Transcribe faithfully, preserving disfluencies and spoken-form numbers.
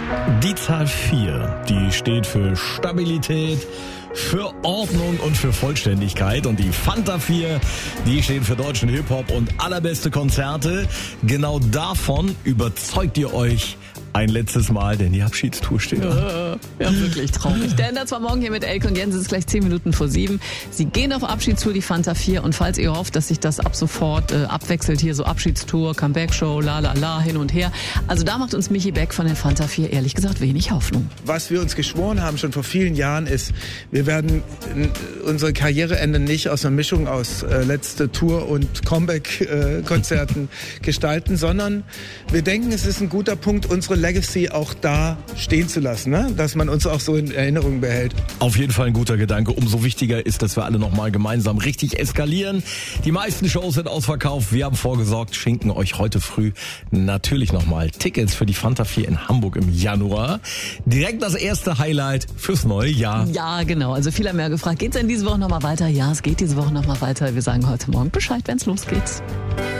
Die Zahl vier, die steht für Stabilität, für Ordnung und für Vollständigkeit. Und die Fanta vier, die steht für deutschen Hip-Hop und allerbeste Konzerte. Genau davon überzeugt ihr euch ein letztes Mal, denn die Abschiedstour steht an. Ja, wirklich traurig. Der ändert zwar morgen hier mit Elke und Jens, es ist gleich zehn Minuten vor sieben. Sie gehen auf Abschiedstour, die Fanta vier. Und falls ihr hofft, dass sich das ab sofort äh, abwechselt, hier so Abschiedstour, Comeback-Show, la la la, hin und her. Also da macht uns Michi Beck von der Fanta vier ehrlich gesagt wenig Hoffnung. Was wir uns geschworen haben, schon vor vielen Jahren, ist, wir werden unsere Karriereende nicht aus einer Mischung aus äh, letzte Tour und Comeback-Konzerten äh, gestalten, sondern wir denken, es ist ein guter Punkt, unsere Legacy auch da stehen zu lassen, ne? Dass man uns auch so in Erinnerung behält. Auf jeden Fall ein guter Gedanke. Umso wichtiger ist, dass wir alle nochmal gemeinsam richtig eskalieren. Die meisten Shows sind ausverkauft. Wir haben vorgesorgt, schenken euch heute früh natürlich nochmal Tickets für die Fanta vier in Hamburg im Januar. Direkt das erste Highlight fürs neue Jahr. Ja, genau. Also viele haben ja gefragt, geht's denn diese Woche nochmal weiter? Ja, es geht diese Woche nochmal weiter. Wir sagen heute Morgen Bescheid, wenn's losgeht.